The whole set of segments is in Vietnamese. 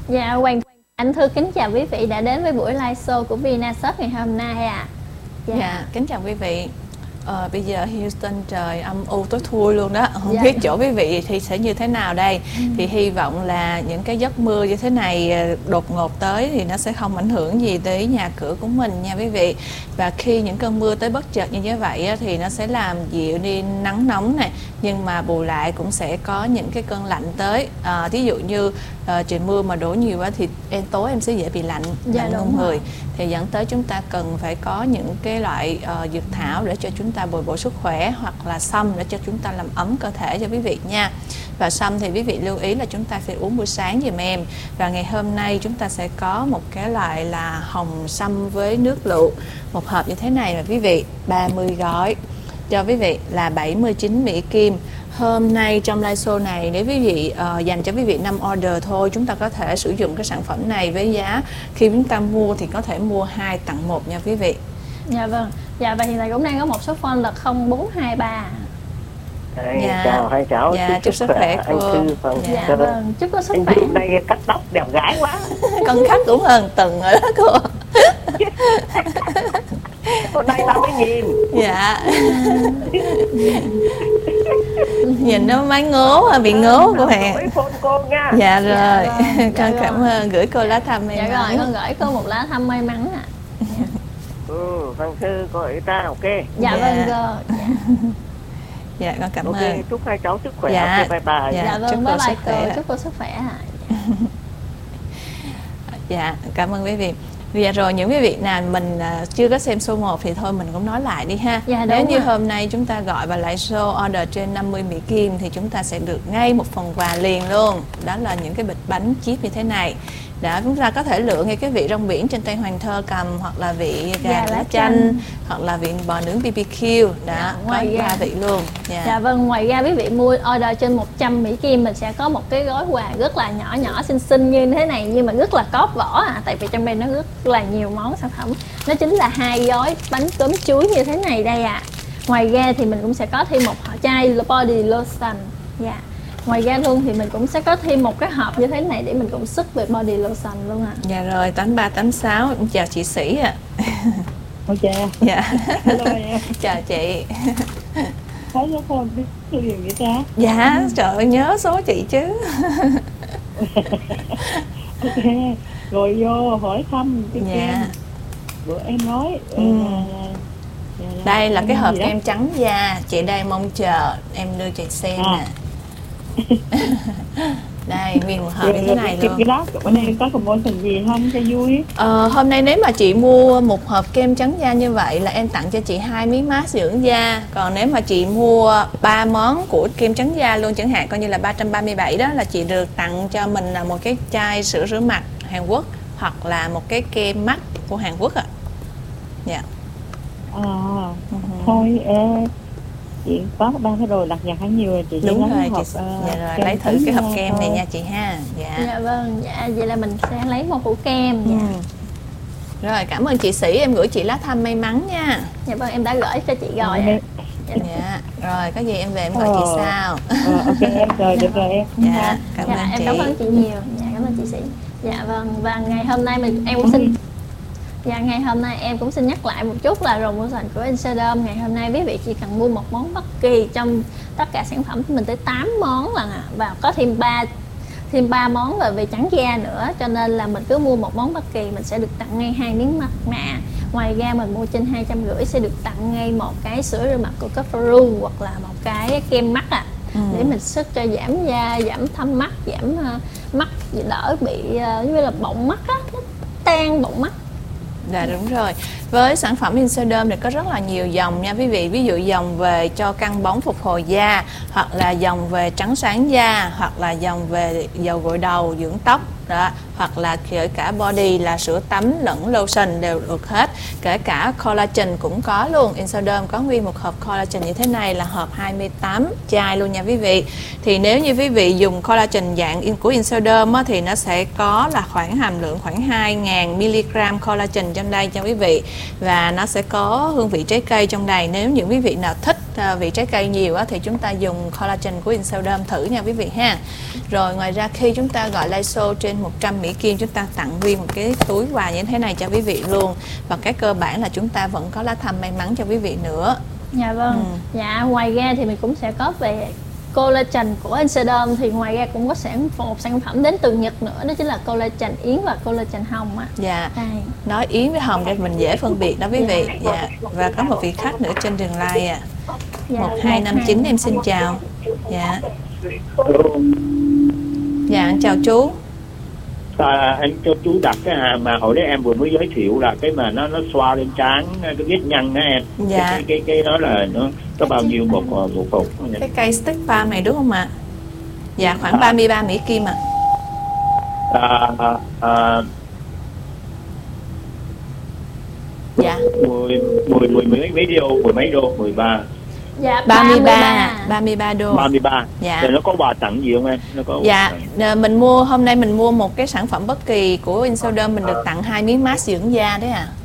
Dạ, Hoàng Anh Thư kính chào quý vị đã đến với buổi live show của Vinashop ngày hôm nay ạ. Dạ, kính chào quý vị. Bây giờ Houston trời âm u tối thui luôn đó, không biết chỗ quý vị thì sẽ như thế nào đây. Thì hy vọng là những cái giấc mưa như thế này đột ngột tới thì nó sẽ không ảnh hưởng gì tới nhà cửa của mình nha quý vị. Và khi những cơn mưa tới bất chợt như thế thì nó sẽ làm dịu đi nắng nóng này, nhưng mà bù lại cũng sẽ có những cái cơn lạnh tới. Ví dụ như trời mưa mà đổ nhiều quá thì tối em sẽ dễ bị lạnh trong người. Thì dẫn tới chúng ta cần phải có những cái loại dược thảo để cho chúng ta bồi bổ sức khỏe, hoặc là sâm để cho chúng ta làm ấm cơ thể cho quý vị nha. Và sâm thì quý vị lưu ý là chúng ta phải uống buổi sáng giùm em. Và ngày hôm nay chúng ta sẽ có một cái loại là hồng sâm với nước lựu, một hộp như thế này là quý vị, 30 gói cho quý vị là 79 Mỹ Kim. Hôm nay trong live show này, nếu quý vị dành cho quý vị 5 order thôi, chúng ta có thể sử dụng cái sản phẩm này với giá khi chúng ta mua thì có thể mua 2 tặng 1 nha quý vị. Dạ vâng. Dạ, và hiện tại cũng đang có một số phone là 0423. Chào hai cháu, chúc sức khỏe anh Thư. Dạ vâng, chúc có sức khỏe. Hôm nay cắt tóc đẹp gái quá. Con khách cũng hơn từng rồi đó cô. Hôm nay tao mới nhìn. Dạ. Nhìn nó máy ngố, bị ngố cô Hèn. Cô nha. Dạ rồi, con cảm ơn, gửi cô lá thăm may mắn. Dạ rồi, con gửi cô một lá thăm may mắn ạ. Thằng Thư gọi ta ok. Dạ vâng cô. Dạ con cảm ơn. Chúc hai cháu sức khỏe. Dạ. Bye bye. Dạ vâng, bye bye cô, chúc cô sức khỏe ạ. Dạ, cảm ơn quý vị. Dạ rồi, những quý vị nào mình chưa có xem show 1 thì thôi mình cũng nói lại đi ha. Dạ, nếu như hôm nay chúng ta gọi và lại show order trên 50 Mỹ Kim thì chúng ta sẽ được ngay một phần quà liền luôn. Đó là những cái bịch bánh chip như thế này. Đó, chúng ta có thể lựa ngay cái vị rong biển trên tay Hoàng Thơ cầm, hoặc là vị gà lá chanh, hoặc là vị bò nướng BBQ. Đó, có 3 vị luôn. Dạ vâng, ngoài ra quý vị mua order trên 100 Mỹ Kim mình sẽ có một cái gói quà rất là nhỏ nhỏ xinh xinh như thế này, nhưng mà rất là cóp vỏ tại vì trong đây nó rất là nhiều món sản phẩm. Nó chính là 2 gói bánh cốm chuối như thế này đây ạ. Ngoài ra thì mình cũng sẽ có thêm một chai body lotion. Dạ. Ngoài ra luôn thì mình cũng sẽ có thêm một cái hộp như thế này để mình cũng sức về body lotion luôn ạ. Dạ rồi, 8386, chào chị Sĩ ạ. Chào. Dạ. Hello em. Chào chị. Thấy số phone biết số gì vậy ta? Dạ, trời ơi, nhớ số chị chứ. Ok, rồi vô hỏi thăm cái kem. Bữa em nói đây là cái hộp kem trắng da, chị đang mong chờ em đưa chị xem nè. Đây, nguyên một hộp như thế này luôn. Cái đó, bữa nay có promotion gì không cho vui? Hôm nay nếu mà chị mua một hộp kem trắng da như vậy là em tặng cho chị 2 miếng mask dưỡng da. Còn nếu mà chị mua 3 món của kem trắng da luôn, chẳng hạn coi như là 337 đó, là chị được tặng cho mình là một cái chai sữa rửa mặt Hàn Quốc, hoặc là một cái kem mắt của Hàn Quốc ạ. Dạ. Thôi chị có 3 cái đồ lặt vặt hay nhiều rồi chị. Đúng rồi chị. Dạ rồi, lấy thử cái hộp kem này nha chị ha. Dạ vâng, dạ vậy là mình sẽ lấy một hũ kem. Rồi, cảm ơn chị Sĩ, em gửi chị lá thăm may mắn nha. Dạ vâng, em đã gửi cho chị rồi. Dạ, rồi có gì em về em gọi chị sau. Ok em, rồi được rồi em. Dạ, cảm ơn em chị. cảm ơn chị nhiều. Dạ, cảm ơn chị Sĩ. Dạ vâng, và ngày hôm nay em cũng xin ngày hôm nay em cũng xin nhắc lại một chút là promotion của Insadom. Ngày hôm nay quý vị chỉ cần mua một món bất kỳ trong tất cả sản phẩm của mình tới 8 món lần và có thêm 3 món về trắng da nữa, cho nên là mình cứ mua một món bất kỳ mình sẽ được tặng ngay 2 miếng mặt nạ. Ngoài ra mình mua trên 250 sẽ được tặng ngay một cái sữa rửa mặt của Cofaru, hoặc là một cái kem mắt để mình sức cho giảm da, giảm thâm mắt, giảm mắt đỡ bị giống như là bọng mắt nó tan bọng mắt. Dạ đúng rồi. Với sản phẩm Insadom thì có rất là nhiều dòng nha quý vị. Ví dụ dòng về cho căng bóng phục hồi da, hoặc là dòng về trắng sáng da, hoặc là dòng về dầu gội đầu, dưỡng tóc đó, hoặc là kể cả body là sữa tắm lẫn lotion đều được hết. Kể cả collagen cũng có luôn. Insadom có nguyên một hộp collagen như thế này là hộp 28 chai luôn nha quý vị. Thì nếu như quý vị dùng collagen dạng của Insadom thì nó sẽ có là khoảng hàm lượng khoảng 2.000 mg collagen trong đây cho quý vị, và nó sẽ có hương vị trái cây trong đây. Nếu những quý vị nào thích vị trái cây nhiều á, thì chúng ta dùng collagen của Inseldom thử nha quý vị ha. Rồi ngoài ra khi chúng ta gọi live show trên 100 Mỹ Kim, chúng ta tặng riêng một cái túi quà như thế này cho quý vị luôn. Và cái cơ bản là chúng ta vẫn có lá thăm may mắn cho quý vị nữa. Dạ vâng. Dạ ngoài ra thì mình cũng sẽ có về collagen của Inseldom, thì ngoài ra cũng có một sản phẩm đến từ Nhật nữa, đó chính là collagen yến và collagen hồng á. Dạ. Nói yến với hồng để mình dễ phân biệt đó quý vị. Dạ. Và có một vị khách nữa trên đường line à. 1259 em xin chào. Dạ. Dạ anh chào chú. Anh cho chú đặt cái hàng mà hồi đấy em vừa mới giới thiệu là cái mà nó xoa lên trán cái vết nhăn đó em. Dạ. Cái đó là nó có bao nhiêu một hộp? Cái cây stick palm này đúng không ạ? Dạ khoảng 33 Mỹ Kim ạ. Dạ. 10 đô, 13. Dạ 33 đô. 33. Dạ. Rồi nó có quà tặng gì không em? Nó có dạ, hôm nay mình mua một cái sản phẩm bất kỳ của Inseldom, mình được tặng 2 miếng mask dưỡng da đấy à.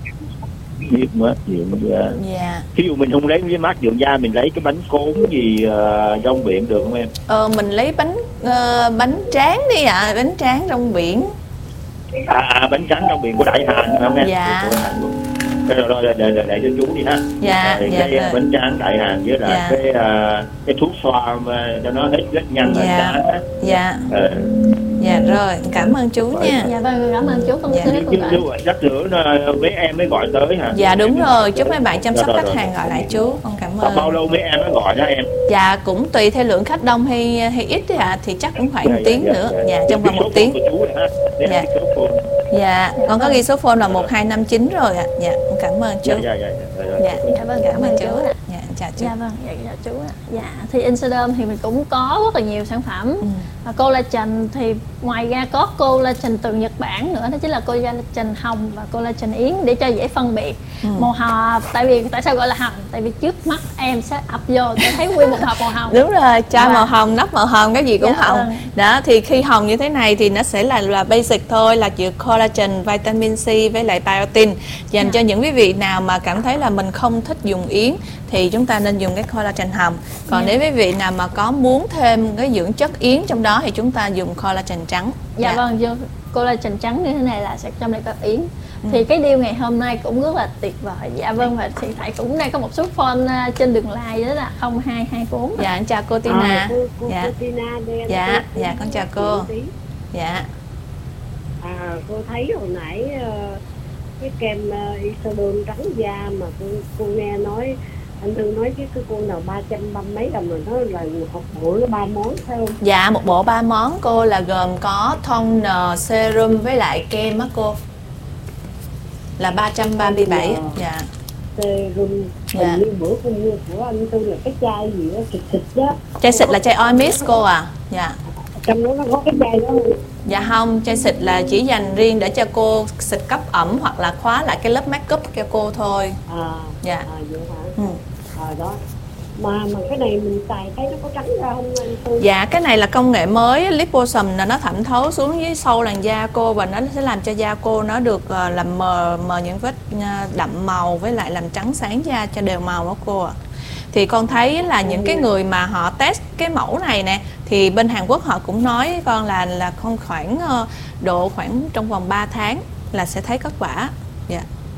dưỡng da. Dạ. Ví dụ mình không lấy cái mask dưỡng da, mình lấy cái bánh cốm gì rong biển được không em? Mình lấy bánh tráng đi ạ, bánh tráng rong biển. Bánh tráng rong biển của Đại Hàn không em? Dạ. Rồi để cho chú đi ha. Dạ. Cái bánh tráng Đại Hàn với lại cái thuốc xoa cho nó hết vết nhăn ở trán á. Dạ. Dạ rồi, cảm ơn chú nha. Dạ vâng, cảm ơn chú. Không Rất nữa mấy em mới gọi tới hả? Dạ đúng rồi, chúc mấy bạn chăm sóc khách hàng gọi lại chú. Con cảm ơn. Bao lâu mấy em mới gọi đó em? Dạ cũng tùy theo lượng khách đông hay ít đấy ạ, thì chắc cũng khoảng 1 tiếng nữa. Dạ trong vòng 1 tiếng. Dạ. Dạ, con có ghi số phone là 1259 rồi ạ. Dạ, con cảm ơn chú. Dạ vâng, cảm ơn chú. Dạ, chào chú. Dạ vâng, chào chú. Dạ, thì Inseldom thì mình cũng có rất là nhiều sản phẩm. Collagen thì ngoài ra có collagen từ Nhật Bản nữa, đó chính là collagen hồng và collagen yến, để cho dễ phân biệt. Màu hồng, tại sao gọi là hồng? Tại vì trước mắt em sẽ ập vô sẽ thấy nguyên một hộp màu hồng. Đúng rồi, chai màu hồng, nắp màu hồng, cái gì cũng hồng. Vâng. Đó, thì khi hồng như thế này thì nó sẽ là basic thôi, là chứa collagen, vitamin C với lại biotin. Dành cho những quý vị nào mà cảm thấy là mình không thích dùng yến thì chúng ta nên dùng cái collagen hồng. Còn nếu quý vị nào mà có muốn thêm cái dưỡng chất yến trong đó thì chúng ta dùng collagen trắng. Dạ vâng, collagen trắng như thế này là sẽ trong đây có yến. Thì cái deal ngày hôm nay cũng rất là tuyệt vời. Dạ vâng, và hiện tại cũng đang có một số phone trên đường line, đó là 0224. Dạ, anh chào cô Tina. Cô Tina đây. Dạ, con chào cô. Dạ. Cô thấy hồi nãy cái kem Isodon trắng da mà cô nghe nói anh Thư nói cái cô nào 330 mấy đồng rồi, nó là hộp bộ nó 3 món phải không? Dạ, một bộ 3 món cô, là gồm có toner, serum với lại kem á cô. Là 337. Dạ. Serum. Hình như bữa cô mua của anh Thư là cái chai gì đó xịt đó. Chai xịt là chai oil mist cô à. Dạ. Trong đó nó có cái chai đó không? Dạ không, chai xịt là chỉ dành riêng để cho cô xịt cấp ẩm hoặc là khóa lại cái lớp make up cho cô thôi. Dạ. Vậy hả? Đó. Mà cái này mình xài thấy nó có trắng ra không anh Thư? Dạ, cái này là công nghệ mới liposome, là nó thẩm thấu xuống dưới sâu làn da cô, và nó sẽ làm cho da cô nó được làm mờ những vết đậm màu, với lại làm trắng sáng da cho đều màu đó cô ạ. Thì con thấy là những cái người mà họ test cái mẫu này nè, thì bên Hàn Quốc họ cũng nói con là con khoảng khoảng trong vòng 3 tháng là sẽ thấy kết quả. Dạ.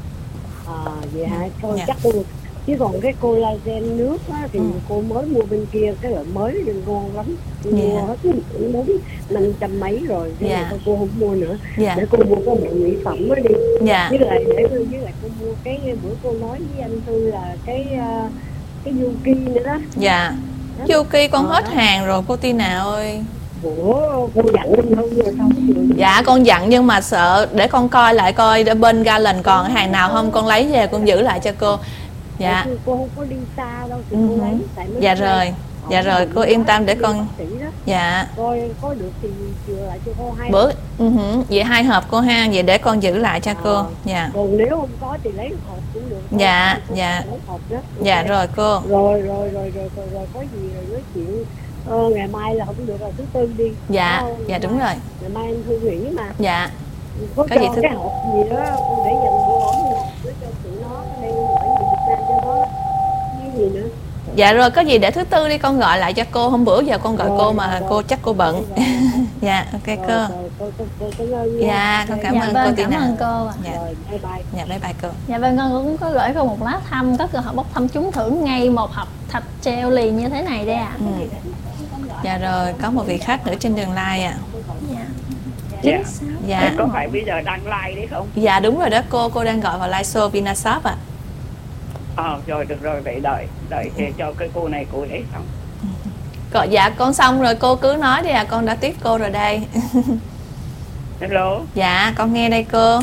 Vậy hả? Thôi chắc cô, chứ còn cái collagen nước á, thì cô mới mua bên kia cái loại mới đừng ngon lắm. Mua hết 400-500 mấy rồi, thế cô không mua nữa. Để cô mua cái bộ mỹ phẩm đó đi. Với lại cô mua cái bữa cô nói với anh Thư là cái Yuki nữa đó. Dạ. Yuki con hết hàng rồi cô Tina ơi. Ủa, cô dặn anh Thư rồi sao? Dạ con dặn, nhưng mà sợ để con coi lại coi ở bên Garland còn hàng nào không, con lấy về con giữ lại cho cô. Dạ. Cô không có đi xa đâu thì cô lấy. Dạ rồi. Dạ rồi, cô yên tâm để con. Dạ. Coi có được thì chừa lại cho cô 2 bữa. Vậy 2 hộp cô ha, vậy để con giữ lại cho cô. Dạ. Còn nếu không có thì lấy hộp cũng được. Dạ. Dạ rồi cô. Rồi có gì rồi nói chuyện. Ngày mai là không được, là thứ Tư đi. Dạ. Dạ đúng rồi. Ngày mai anh Thư nghỉ mà. Dạ. Có gì cái hộp gì đó để dành bữa ổn để cho tụi nó đi ở Việt Nam cho nó cái gì nữa. Dạ rồi, có gì để thứ tư đi con gọi lại cho cô, hôm bữa giờ con gọi Rồi, cô mà rồi. cô chắc cô bận. Dạ ok cô. Rồi, cô cảm ơn nha. Dạ con cảm Dạ ơn vâng, cô cảm Tina. ơn cô ạ. Dạ. Rồi, bye bye. Dạ bye bye cô. Dạ vâng, con cũng có gửi cô một lá thăm, có cơ hội bốc thăm trúng thưởng ngay một hộp thạch treo liền như thế này đây ạ. Dạ rồi, có một vị khách nữa trên đường line ạ. Dạ. Dạ. Dạ. Có phải bây giờ đang like đấy không? Dạ đúng rồi đó cô đang gọi vào live show Vinashop ạ. Rồi được rồi, vậy đợi để cho cái cô này cô ấy xong. Dạ con xong rồi, cô cứ nói đi con đã tiếp cô rồi đây. Hello. Dạ con nghe đây cô.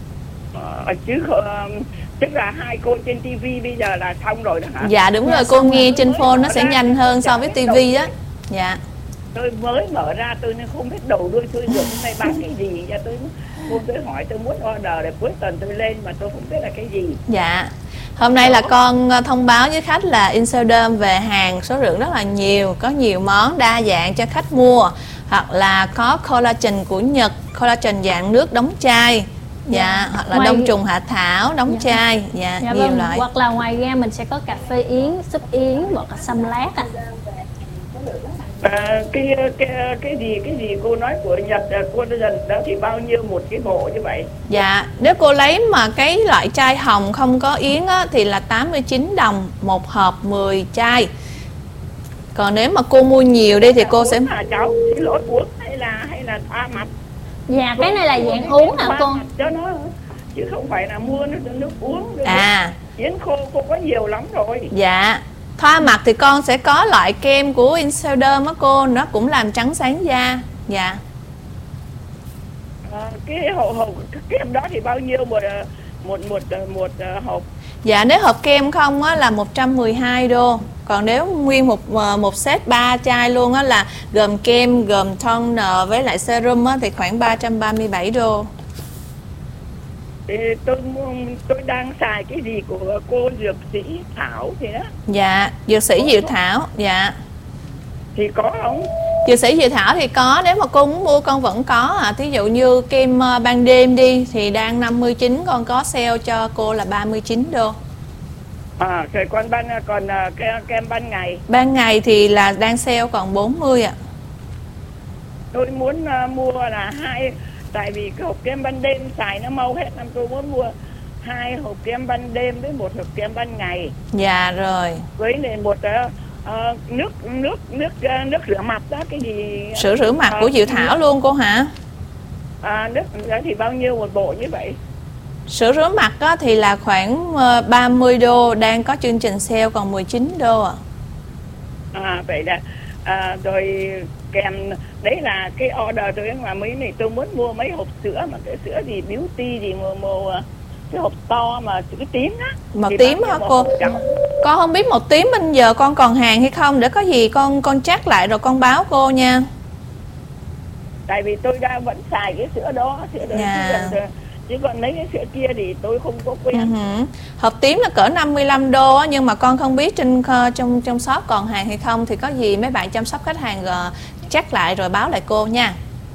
Tức là hai cô trên TV bây giờ là xong rồi đó hả? Dạ đúng rồi, cô nghe trên phone nó sẽ nhanh hơn so với TV á. Dạ. Tôi mới mở ra tôi nên không biết đầu đuôi tôi dùng hôm nay bán cái gì, và cô tới hỏi tôi muốn order để cuối tuần tôi lên mà tôi không biết là cái gì. Dạ. Hôm nay là con thông báo với khách là Inseldom về hàng số lượng rất là nhiều, có nhiều món đa dạng cho khách mua, hoặc là có collagen của Nhật, collagen dạng nước đóng chai. Dạ, hoặc là đông trùng hạ thảo đóng chai. Dạ, Dạ nhiều vâng, loại. hoặc là ngoài ra mình sẽ có cà phê yến, súp yến hoặc là sâm lát ạ. Cái gì cô nói của Nhật cô dần đó thì bao nhiêu một cái bộ như vậy? Dạ, nếu cô lấy mà cái loại chai hồng không có yến á, thì là 89 đồng một hộp 10 chai. Còn nếu mà cô mua nhiều đi thì cô sẽ cháu xin lỗi, uống hay là thoa mặt? Dạ, cái này là dạng uống hả cô? Cho nó chứ không phải là mua nước uống. Yến khô cô có nhiều lắm rồi. Dạ. Thoa mặt thì con sẽ có loại kem của Inseldom á cô, nó cũng làm trắng sáng da. Dạ. Cái hộp kem đó thì bao nhiêu một hộp? Dạ, nếu hộp kem không á là 112 đô. Còn nếu nguyên một set 3 chai luôn á là gồm kem, gồm toner với lại serum á thì khoảng 337 đô. Thì tôi đang xài cái gì của cô dược sĩ Thảo thì đó. Dạ, dược sĩ Diệu Thảo. Dạ. Thì có không? Dược sĩ Diệu Thảo thì có, nếu mà cô muốn mua con vẫn có à. Thí dụ như kem ban đêm đi thì đang 59, con có sale cho cô là 39 đô. Rồi còn kem ban ngày. Ban ngày thì là đang sale còn 40 ạ. Tôi muốn mua là tại vì cái hộp kem ban đêm xài nó mau hết, năm tôi muốn mua 2 hộp kem ban đêm với 1 hộp kem ban ngày. Dạ rồi. Với lại một nước rửa mặt đó, cái gì sữa rửa mặt của Diệu Thảo luôn cô hả? Nước thì bao nhiêu một bộ như vậy? Sữa rửa mặt đó thì là khoảng 30 đô, đang có chương trình sale còn 19 đô ạ. Vậy là rồi kèm đấy là cái order tôi mà mấy này tôi muốn mua mấy hộp sữa, mà cái sữa gì Beauty gì màu cái hộp to mà chữ tím á. Màu tím hả cô? Con không biết màu tím bây giờ con còn hàng hay không, để có gì con check lại rồi con báo cô nha. Tại vì tôi vẫn xài cái sữa đó, chứ còn lấy cái sữa kia thì tôi không có quen. Hộp tím là cỡ 55 đô á, nhưng mà con không biết trong shop còn hàng hay không, thì có gì mấy bạn chăm sóc khách hàng check lại rồi báo lại cô nha.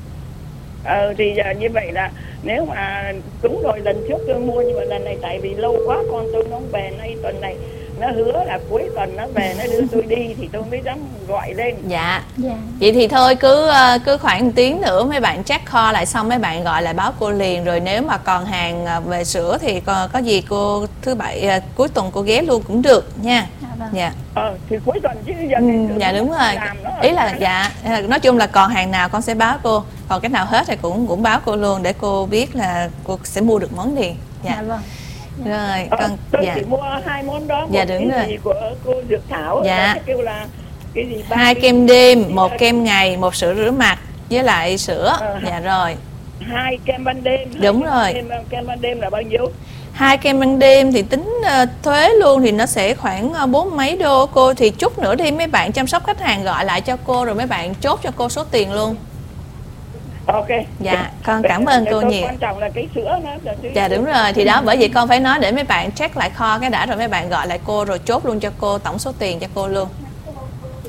Thì giờ như vậy là nếu mà đúng rồi, lần trước tôi mua nhưng mà lần này tại vì lâu quá con tôi nó về, nay tuần này nó hứa là cuối tuần nó về nó đưa tôi đi thì tôi mới dám gọi lên. Dạ. Vậy thì thôi cứ khoảng 1 tiếng nữa mấy bạn check kho lại xong mấy bạn gọi lại báo cô liền, rồi nếu mà còn hàng về sữa thì có gì cô thứ bảy cuối tuần cô ghé luôn cũng được nha. Dạ. Thì cuối tuần chứ giờ dạ đúng rồi. Ý là dạ nói chung là còn hàng nào con sẽ báo cô, còn cái nào hết thì cũng báo cô luôn để cô biết là cô sẽ mua được món gì. Dạ vâng. Rồi con tôi chỉ mua 2 món đó. Dạ đúng rồi. Gì của cô Dược Thảo. Dạ. Kêu là cái gì 2 kem đêm, 1 kem ngày, 1 sữa rửa mặt với lại sữa. Dạ rồi. 2 kem ban đêm. Đúng rồi. Kem ban đêm là bao nhiêu? 2 kem ban đêm thì tính thuế luôn thì nó sẽ khoảng 40 mấy đô cô. Thì chút nữa đi mấy bạn chăm sóc khách hàng gọi lại cho cô rồi mấy bạn chốt cho cô số tiền luôn. Ok. Dạ, con cảm ơn cô nhiều. Quan trọng là cái sữa đó. Dạ đúng rồi, thì đó bởi vậy con phải nói để mấy bạn check lại kho cái đã rồi mấy bạn gọi lại cô rồi chốt luôn cho cô tổng số tiền cho cô luôn.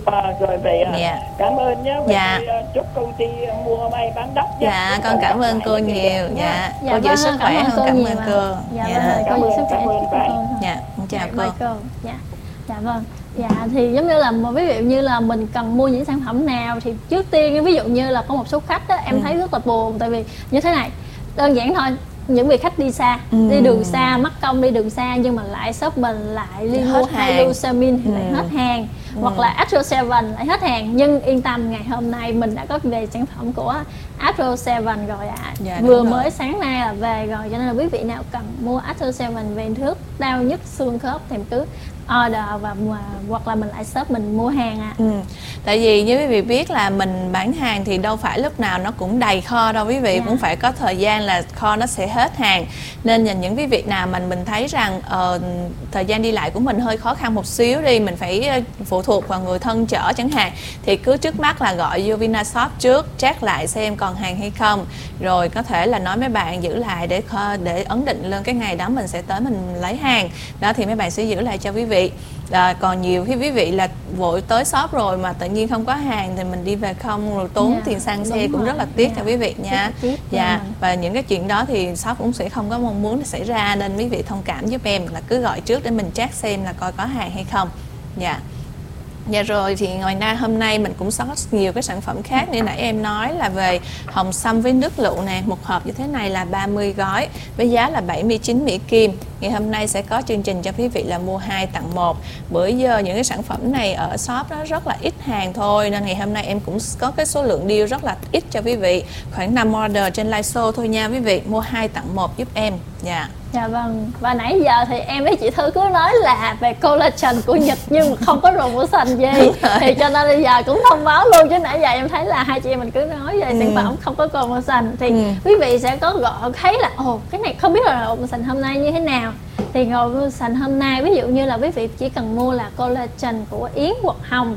Rồi vậy Dạ. cảm ơn nhé. Dạ. Chúc công ty mua may bán đắt nhé. Dạ, con cảm ơn cô nhiều. Dạ, Dạ, cô giữ vâng, sức cảm khỏe. ơn cô Cảm nhiều ơn ạ. cô. Dạ Dạ. vâng, cô giữ sức khỏe Cảm ơn cho bạn. cô thôi. Dạ, chào Dạ, cô. bye cô. Dạ vâng. Dạ thì giống như là ví dụ như là mình cần mua những sản phẩm nào thì trước tiên ví dụ như là có một số khách đó, em thấy rất là buồn, tại vì như thế này, đơn giản thôi, những vị khách đi xa, đi đường xa, mất công đi đường xa nhưng mà lại shop mình lại liên Hết mua hàng. Hylusamin thì lại hết hàng, hoặc là Astro 7 lại hết hàng. Nhưng yên tâm, ngày hôm nay mình đã có về sản phẩm của Astro 7 rồi ạ. Dạ, Vừa đúng rồi. mới sáng nay là về rồi, cho nên là quý vị nào cần mua Astro 7 về thuốc đau nhức xương khớp thì cứ order và hoặc là mình lại shop mình mua hàng ạ. Tại vì như quý vị biết là mình bán hàng thì đâu phải lúc nào nó cũng đầy kho đâu quý vị, Dạ. cũng phải có thời gian là kho nó sẽ hết hàng. Nên là những cái việc nào mình thấy rằng thời gian đi lại của mình hơi khó khăn một xíu đi, mình phải phụ thuộc vào người thân chở chẳng hạn, thì cứ trước mắt là gọi vô Vinashop trước, check lại xem còn hàng hay không, rồi có thể là nói mấy bạn giữ lại để ấn định lên cái ngày đó mình sẽ tới mình lấy hàng đó, thì mấy bạn sẽ giữ lại cho quý vị. Còn nhiều khi quý vị là vội tới shop rồi mà tự nhiên không có hàng thì mình đi về không, rồi tốn Dạ, tiền xăng xe đúng cũng rồi. rất là tiếc Dạ, cho quý vị nha. rất là tiếc cho Dạ, mình. và những cái chuyện đó thì shop cũng sẽ không có mong muốn nó xảy ra, nên quý vị thông cảm giúp em là cứ gọi trước để mình check xem là coi có hàng hay không. Dạ. Dạ rồi, thì ngoài ra hôm nay mình cũng có nhiều cái sản phẩm khác như nãy em nói là về hồng sâm với nước lựu nè, một hộp như thế này là 30 gói với giá là 79 Mỹ Kim. Ngày hôm nay sẽ có chương trình cho quý vị là mua 2 tặng 1. Bữa giờ những cái sản phẩm này ở shop đó rất là ít hàng thôi, nên ngày hôm nay em cũng có cái số lượng deal rất là ít cho quý vị, khoảng 5 order trên live show thôi nha quý vị, mua 2 tặng 1 giúp em. Dạ. Dạ vâng, và nãy giờ thì em với chị Thư cứ nói là về collagen của Nhật nhưng mà không có promotion gì, thì cho nên bây giờ cũng thông báo luôn, chứ nãy giờ em thấy là hai chị em mình cứ nói về sản phẩm không có promotion thì quý vị sẽ có gọi thấy là cái này không biết là promotion hôm nay như thế nào. Thì promotion hôm nay ví dụ như là quý vị chỉ cần mua là collagen của Yến hoặc Hồng,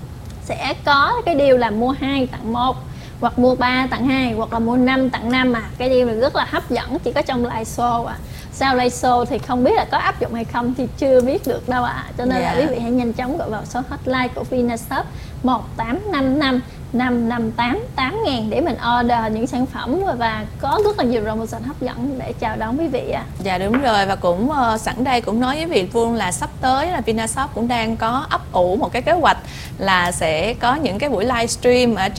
sẽ có cái deal là mua 2 tặng 1, hoặc mua 3 tặng 2, hoặc là mua 5 tặng 5 mà cái deal này rất là hấp dẫn, chỉ có trong live show ạ. Sau live show thì không biết là có áp dụng hay không thì chưa biết được đâu ạ. Cho nên là quý vị hãy nhanh chóng gọi vào số hotline của Vinashop 1855 558 8000 để mình order những sản phẩm và có rất là nhiều promotion hấp dẫn để chào đón quý vị ạ. Dạ đúng rồi, và cũng sẵn đây cũng nói với quý vị luôn là sắp tới là Vinashop cũng đang có ấp ủ một cái kế hoạch là sẽ có những cái buổi livestream ở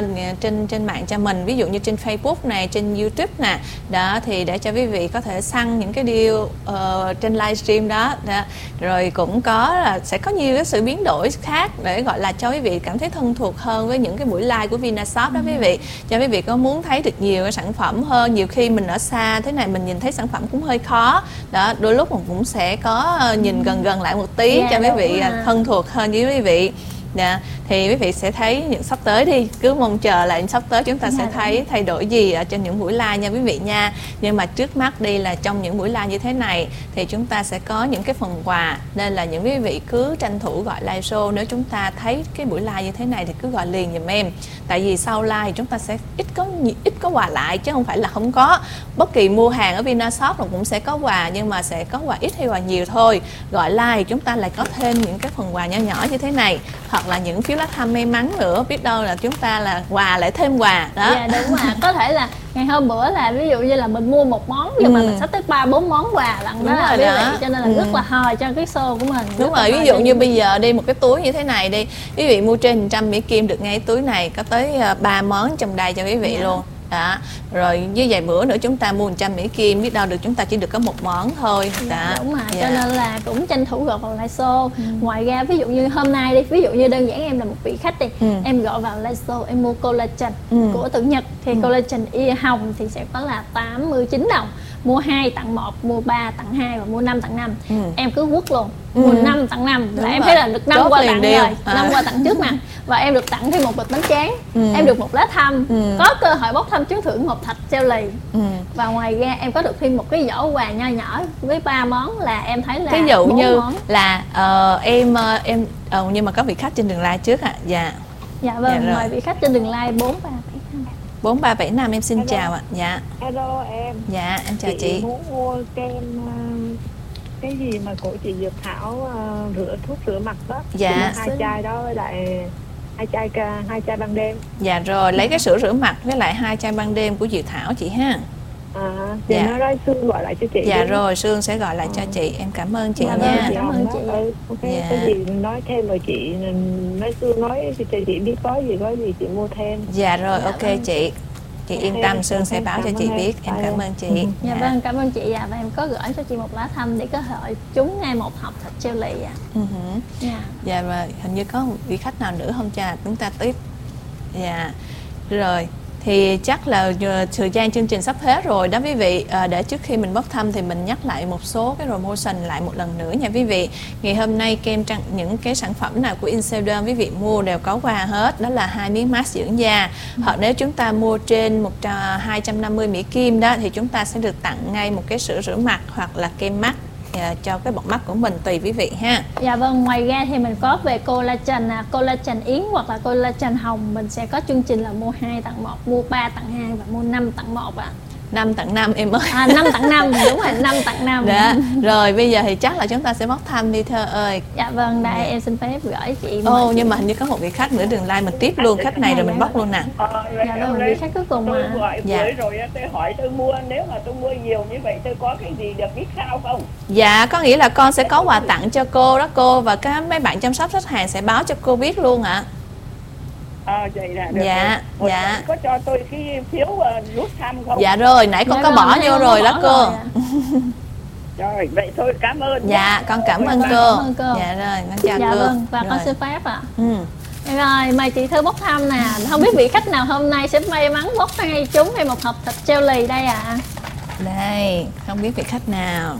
trên mạng cho mình, ví dụ như trên Facebook này, trên YouTube nè, đó thì để cho quý vị có thể săn những cái deal trên livestream đó. Rồi cũng có là sẽ có nhiều cái sự biến đổi khác để gọi là cho quý vị cảm thấy thân thuộc hơn với những cái buổi live của Vinashop đó quý vị, cho quý vị có muốn thấy được nhiều cái sản phẩm hơn. Nhiều khi mình ở xa thế này mình nhìn thấy sản phẩm cũng hơi khó đó, đôi lúc mình cũng sẽ có nhìn gần lại một tí cho quý vị thân thuộc hơn với quý vị. Dạ, thì quý vị sẽ thấy những sắp tới đi, cứ mong chờ lại sắp tới chúng ta sẽ thấy thay đổi gì ở trên những buổi live nha quý vị nha. Nhưng mà trước mắt đi là trong những buổi live như thế này thì chúng ta sẽ có những cái phần quà, nên là những quý vị cứ tranh thủ gọi live show. Nếu chúng ta thấy cái buổi live như thế này thì cứ gọi liền giùm em, tại vì sau live thì chúng ta sẽ ít có quà lại, chứ không phải là không có. Bất kỳ mua hàng ở Vinashop cũng sẽ có quà, nhưng mà sẽ có quà ít hay quà nhiều thôi. Gọi live chúng ta lại có thêm những cái phần quà nhỏ nhỏ như thế này, hoặc là những phiếu lá thăm may mắn nữa, biết đâu là chúng ta là quà lại thêm quà đó. Dạ đúng mà có thể là ngày hôm bữa là ví dụ như là mình mua một món nhưng mà mình sắp tới 3-4 món quà lận đó là quý vị, cho nên là rất là hời cho cái show của mình. Đúng rồi, ví dụ như bây giờ đi một cái túi như thế này đi, quý vị mua trên 100 Mỹ Kim được ngay cái túi này có tới 3 món trong đây cho quý vị luôn. Đó. Rồi như vài bữa nữa chúng ta mua 100 Mỹ Kim, biết đâu được chúng ta chỉ được có một món thôi. Đó. Đúng mà, cho nên là cũng tranh thủ gọi vào live show. Ngoài ra ví dụ như hôm nay đi, ví dụ như đơn giản em là một vị khách đi, em gọi vào live show em mua collagen của Tử Nhật thì collagen y hồng thì sẽ có là 89 đồng. Mua 2 tặng 1, mua 3 tặng 2 và mua 5 tặng 5. Em cứ quất luôn, mua 5 tặng 5 là em thấy là được 5 quà tặng rồi, 5 quà tặng trước mà. Và em được tặng thêm một bịch bánh tráng, em được một lá thăm, có cơ hội bốc thăm trúng thưởng một thạch treo lì. Và ngoài ra em có được thêm một cái giỏ quà nho nhỏ với 3 món là em thấy là ví dụ như món. là nhưng mà có vị khách trên đường live trước ạ. Dạ. Dạ vâng, mời vị khách trên đường live 4375 em xin chào ạ. Dạ. Hello em. Dạ, em chào chị. Muốn mua kem cái gì mà của chị Dược Thảo thuốc rửa mặt đó. Dạ. 2 chai đó với lại 2 chai ban đêm. Dạ rồi, lấy cái sữa rửa mặt với lại 2 chai ban đêm của Dược Thảo chị ha. Thì Dạ. nó nói Sương gọi lại cho chị. Dạ rồi, Sương sẽ gọi lại cho chị. Em cảm ơn chị Dạ nha. vâng, cảm ơn chị. Ok, Dạ. cái gì nói thêm rồi chị nói Sương nói cho chị biết có gì chị mua thêm. Dạ rồi, Dạ ok vâng. chị yên tâm, Sương sẽ báo cho chị biết. Em cảm ơn chị. Dạ vâng, cảm ơn chị. Và em có gửi cho chị một lá thăm để có hội trúng ngay một hộp thịt treo lì ạ. Dạ. Dạ rồi, hình như có một vị khách nào nữa không cha? Chúng ta tiếp. Dạ. Rồi, thì chắc là thời gian chương trình sắp hết rồi đó quý vị. Để trước khi mình bốc thăm thì mình nhắc lại một số cái promotion lại một lần nữa nha quý vị. Ngày hôm nay kem trang những cái sản phẩm nào của Inselderm quý vị mua đều có quà hết. Đó là 2 miếng mask dưỡng da. Hoặc nếu chúng ta mua trên 250 Mỹ Kim đó thì chúng ta sẽ được tặng ngay một cái sữa rửa mặt hoặc là kem mắt cho cái bọt mắt của mình, tùy quý vị ha. Dạ vâng, ngoài ra thì mình có về collagen collagen yến hoặc là collagen hồng, mình sẽ có chương trình là mua 2 tặng 1, mua 3 tặng 2 và mua 5 tặng 1 ạ. 5 tặng 5 em ơi. 5 tặng 5, đúng rồi, 5 tặng 5. Dạ. Rồi bây giờ thì chắc là chúng ta sẽ bốc thăm đi Thơ ơi. Dạ vâng, đây em xin phép gửi chị. Nhưng mà hình như có một vị khách nữa, đường like mình tiếp luôn khách này rồi mình bóc luôn nè. Dạ vâng, vị khách cuối cùng tôi mà. gọi Dạ. với rồi tôi hỏi tôi mua, nếu mà tôi mua nhiều như vậy tôi có cái gì được biết sao không? Dạ, có nghĩa là con sẽ có quà tặng cho cô đó cô, và mấy bạn chăm sóc khách hàng sẽ báo cho cô biết luôn ạ. Vậy là được. Dạ, rồi. dạ. Có cho tôi cái phiếu rút thăm không? Dạ rồi, nãy con Dạ có vâng, bỏ nãy vô con rồi có đó bỏ cô. rồi ạ. Rồi, vậy thôi cảm ơn. Dạ, con cảm ơn Dạ, cô. cảm ơn cô. Dạ rồi, con chào Dạ cô. vâng, và con Rồi. xin phép ạ. Ừ. Rồi, mời chị Thư bốc thăm nè. Không biết vị khách nào hôm nay sẽ may mắn bốc hay trúng hay một hộp thịt treo lì đây ạ. Đây, không biết vị khách nào.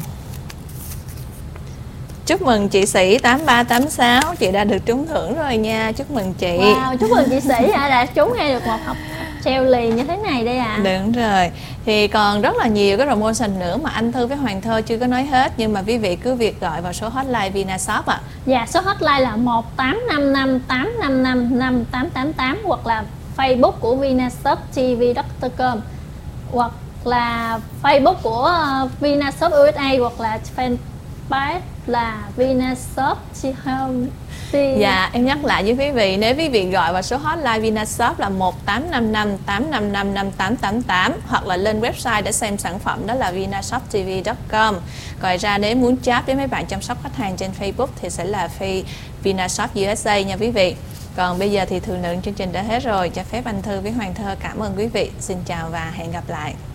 Chúc mừng chị Sĩ 8386, chị đã được trúng thưởng rồi nha, chúc mừng chị. Wow, chúc mừng chị Sĩ đã trúng ngay được một hộp treo lì như thế này đây ạ. Đúng rồi. Thì còn rất là nhiều cái promotion nữa mà anh Thư với Hoàng Thơ chưa có nói hết, nhưng mà quý vị cứ việc gọi vào số hotline Vinashop ạ. Dạ, số hotline là 1855 855 5888 hoặc là Facebook của vinashoptv.com hoặc là Facebook của Vinashop USA hoặc là fanpage là Vinashop Dạ, em nhắc lại với quý vị, nếu quý vị gọi vào số hotline Vinashop là 1855 855 5888 hoặc là lên website để xem sản phẩm đó là vinashoptv.com. Ngoài ra nếu muốn chat với mấy bạn chăm sóc khách hàng trên Facebook thì sẽ là Vinashop USA nha quý vị. Còn bây giờ thì thời lượng chương trình đã hết rồi, cho phép anh Thư với Hoàng Thơ cảm ơn quý vị. Xin chào và hẹn gặp lại.